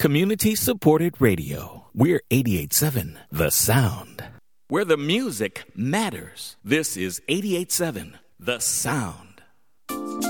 Community-supported radio. We're 88.7 The Sound. Where the music matters. This is 88.7 The Sound.